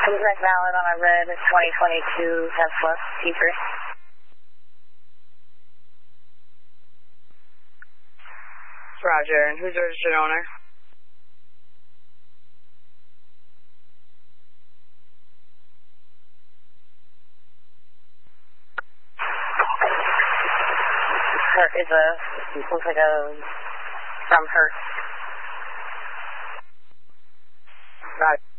Contract valid on a red 2022 Tesla T3. Roger, and who's the registered owner? Hurt is looks like some hurt. Roger.